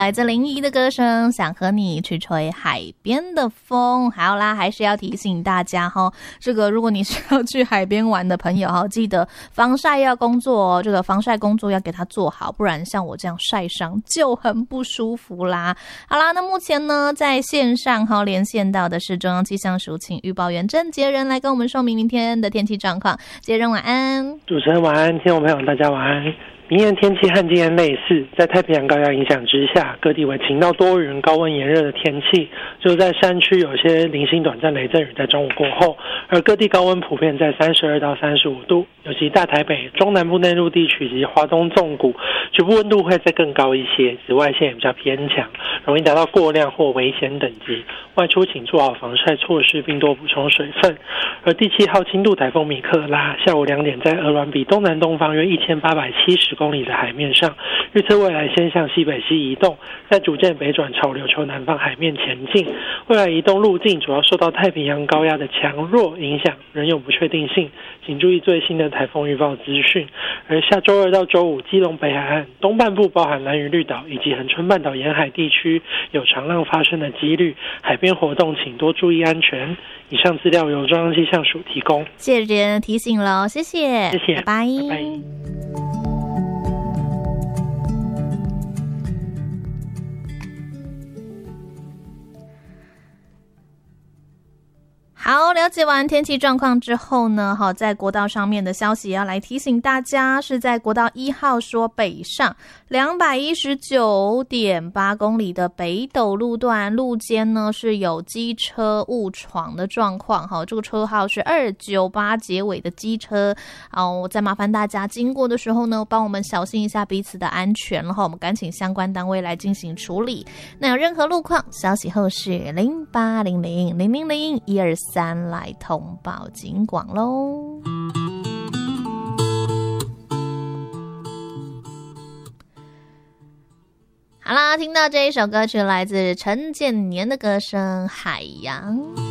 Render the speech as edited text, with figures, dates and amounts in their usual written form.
来自林怡的歌声，想和你去吹海边的风。好啦，还是要提醒大家哈，这个如果你是要去海边玩的朋友哈，记得防晒要工作哦，这个防晒工作要给它做好，不然像我这样晒伤就很不舒服啦。好啦，那目前呢，在线上哈连线到的是中央气象署请预报员郑杰仁来跟我们说明明天的天气状况。杰仁晚安。 主持人晚安，听众朋友大家晚安。明天天气和今天类似，在太平洋高压影响之下，各地为晴到多云、高温炎热的天气。就在山区有些零星短暂雷阵雨在中午过后，而各地高温普遍在32到35度，尤其大台北、中南部内陆地区及华东纵谷，局部温度会再更高一些，紫外线也比较偏强，容易达到过量或危险等级。外出请做好防晒措施，并多补充水分。而第7号轻度台风米克拉下午2点在鹅銮比东南东方约1870公里的海面上，预测未来先向西北西移动，再逐渐北转朝琉球南方海面前进。未来移动路径主要受到太平洋高压的强弱影响，仍有不确定性，请注意最新的台风预报资讯。而下周2到周5，基隆北海岸东半部包含兰屿绿岛以及恒春半岛沿海地区有长浪发生的几率，海边活动请多注意安全。以上资料由中央气象署提供。 谢谢提醒了，谢谢， 谢谢， 拜拜。 拜拜。 好，了解完天气状况之后呢，在国道上面的消息要来提醒大家，是在国道1号说北上219.8公里的北斗路段路肩呢是有机车误闯的状况，这个车号是298结尾的机车。我再麻烦大家经过的时候呢，帮我们小心一下彼此的安全，然后我们赶请相关单位来进行处理。那有任何路况消息后是0800000123来通报警广咯。好啦，听到这一首歌曲来自陈建年的歌声《海洋》。